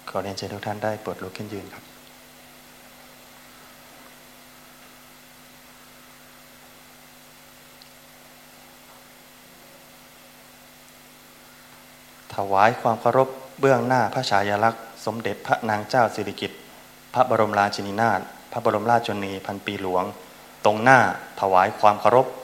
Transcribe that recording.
ขอเรียนเชิญทุกท่านได้โปรดลุกขึ้นยืนครับถวายความเคารพเบื้องหน้าพระฉายาลักษณ์สมเด็จพระนางเจ้าสิริกิติ์พระบรมราชินีนาถพระบรมราชชนนีพันปีหลวงตรงหน้าถวายความเคารพ